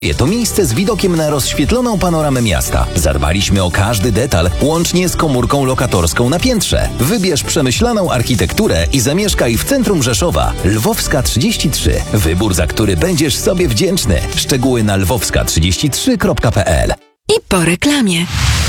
To miejsce z widokiem na rozświetloną panoramę miasta. Zadbaliśmy o każdy detal, łącznie z komórką lokatorską na piętrze. Wybierz przemyślaną architekturę i zamieszkaj w centrum Rzeszowa. Lwowska 33. Wybór, za który będziesz sobie wdzięczny. Szczegóły na lwowska33.pl. I po reklamie.